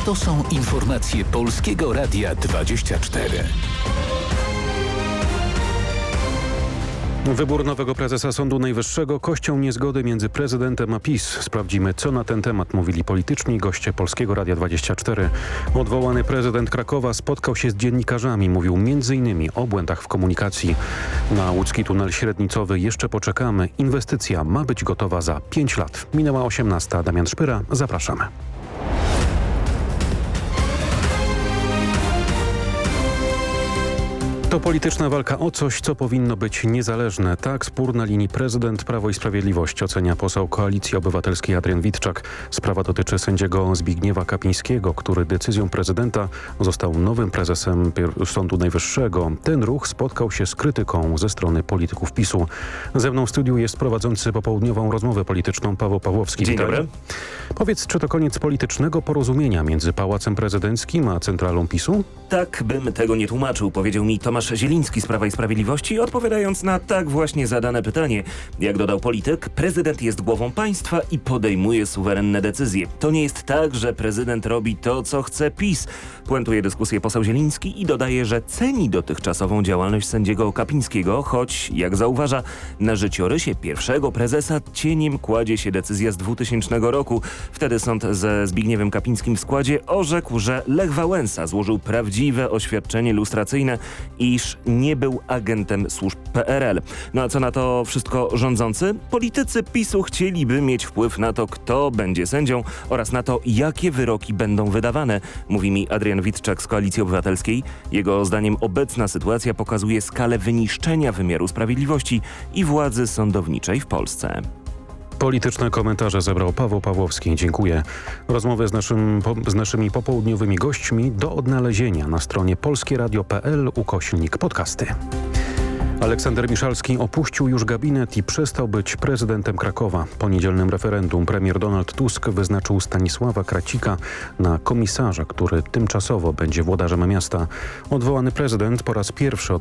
To są informacje Polskiego Radia 24. Wybór nowego prezesa Sądu Najwyższego kością niezgody między prezydentem a PiS. Sprawdzimy, co na ten temat mówili polityczni goście Polskiego Radia 24. Odwołany prezydent Krakowa spotkał się z dziennikarzami. Mówił m.in. o błędach w komunikacji. Na łódzki tunel średnicowy jeszcze poczekamy. Inwestycja ma być gotowa za 5 lat. Minęła 18. Damian Szpyra. Zapraszamy. To polityczna walka o coś, co powinno być niezależne. Tak spór na linii prezydent Prawo i Sprawiedliwość ocenia poseł Koalicji Obywatelskiej Adrian Witczak. Sprawa dotyczy sędziego Zbigniewa Kapińskiego, który decyzją prezydenta został nowym prezesem Sądu Najwyższego. Ten ruch spotkał się z krytyką ze strony polityków PiS-u. Ze mną w studiu jest prowadzący popołudniową rozmowę polityczną Paweł Pawłowski. Dzień dobry. Powiedz, czy to koniec politycznego porozumienia między Pałacem Prezydenckim a centralą PiS-u? Tak bym tego nie tłumaczył, powiedział mi Tomasz Zieliński z Prawa i Sprawiedliwości, odpowiadając na tak właśnie zadane pytanie. Jak dodał polityk, prezydent jest głową państwa i podejmuje suwerenne decyzje. To nie jest tak, że prezydent robi to, co chce PiS. Puentuje dyskusję poseł Zieliński i dodaje, że ceni dotychczasową działalność sędziego Kapińskiego, choć, jak zauważa, na życiorysie pierwszego prezesa cieniem kładzie się decyzja z 2000 roku. Wtedy sąd ze Zbigniewem Kapińskim w składzie orzekł, że Lech Wałęsa złożył prawdziwe oświadczenie lustracyjne, iż nie był agentem służb PRL. No a co na to wszystko rządzący? Politycy PiS-u chcieliby mieć wpływ na to, kto będzie sędzią oraz na to, jakie wyroki będą wydawane, mówi mi Adrian Witczak z Koalicji Obywatelskiej. Jego zdaniem obecna sytuacja pokazuje skalę wyniszczenia wymiaru sprawiedliwości i władzy sądowniczej w Polsce. Polityczne komentarze zebrał Paweł Pawłowski. Dziękuję. Rozmowę z naszymi popołudniowymi gośćmi do odnalezienia na stronie polskieradio.pl/podcasty. Aleksander Miszalski opuścił już gabinet i przestał być prezydentem Krakowa. Po niedzielnym referendum premier Donald Tusk wyznaczył Stanisława Kracika na komisarza, który tymczasowo będzie włodarzem miasta. Odwołany prezydent po raz pierwszy od